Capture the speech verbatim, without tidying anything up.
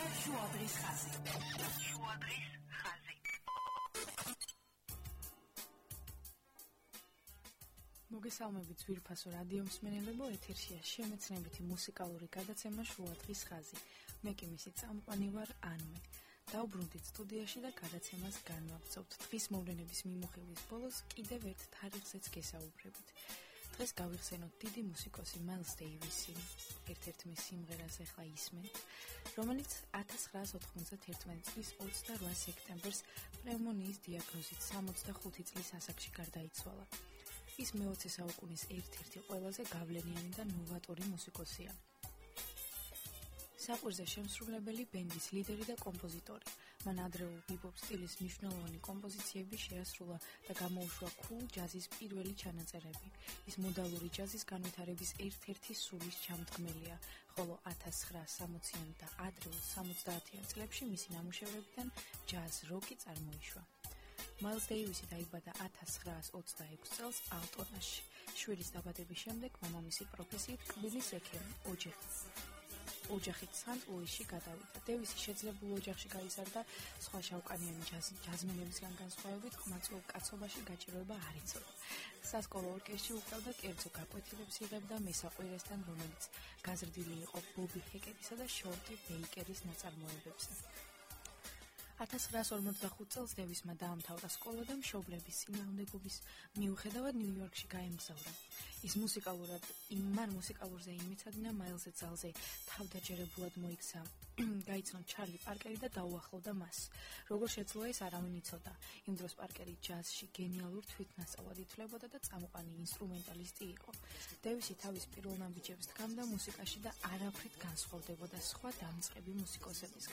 შუადრის ხაზი. შუადრის ხაზი. მოგესალმებით ძვირფასო რადიო მსმენელებო, ეთერშია შემეცნებითი მუსიკალური გადაცემა შუადრის ხაზი. მე კი მისი წამყვანი ვარ ანმე. დაუბრუნდით სტუდიაში და გადაცემას განვაგრძობთ. დღის მოვლენების მიმოხილვის ბოლოს კიდევ ერთ თარიღზეც გესაუბრებით. დღეს გავიხსენოთ დიდი მუსიკოსი მაილს დეივისი, ერთ-ერთ მის სიმღერას ახლა ისმენთ, რომელიც ათას ცხრაას ოთხმოცდაათი წლის ოცდარვა სექტემბერს პნევმონიის დიაგნოზით სამოცდახუთი წლის ასაკში გარდაიცვალა. ის მეოცე საუკუნის ერთ-ერთი ყველაზე გავლენიანი და ნოვატორი მუსიკოსია. საყვირზე შემსრულებელი, ბენდის ლიდერი და კომპოზიტორი. მან ადრეულ ბიბოპ სტილის მნიშვნელოვანი კომპოზიციები შეასრულა და გამოუშვა ქულ ჯაზის პირველი ჩანაწერები. ის მოდალური ჯაზის განვითარების ერთ-ერთი სულის ჩამდგმელია, ხოლო ათას ცხრაას სამოციან და ადრეულ სამოცდაათიან წლებში მისი ნამუშევრებიდან ჯაზ როკი წარმოიშვა. მაილს დეივისი დაიბადა ათას ცხრაას ოცდაექვსი წელს ალტონაში. შვილის დაბადების შემდეგ მამამისი პროფესიით კბილის ექიმი, ოჯახი. ოჯახით სანტ-ლუისში გადავიდა. დევისი შეძლებულ ოჯახში გაიზარდა, სხვა შავკანიანი ჯაზმენებისგან განსხვავებით ხმაწველ კაცობაში გაჭირვება არ იცოდა. სასკოლო ორკესტრში უკრავდა კერძო გაკვეთილებს იღებდა მესაყვირესთან, რომელიც გაზრდილი იყო ბობი ჰეკეტისა და შორტი ბეიკერის ნაწარმოებებზე. ათას ცხრაას ორმოცდახუთ წელს დევისმა დაამთავრა სკოლა და მშობლების წინააღმდეგობის მიუხედავად ნიუ-იორკში გაემგზავრა. ის მუსიკალურად, იმან მუსიკალურზე იმეცადინა, მაილზე ძალზე თავდაჯერებულად მოიქცა. გაიცნო ჩარლი პარკერი და დაუახლოვდა მას. როგორ შეძლო ეს არავინ იცოდა. იმ დროს პარკერი ჯაზში გენიალურ თვითნასწავლად ითვლებოდა და წამყვანი ინსტრუმენტალისტი იყო. დევისი თავის პირველ ნაბიჯებს დგამდა მუსიკაში და არაფრით განსხვავდებოდა სხვა დამწყები მუსიკოსებისგან.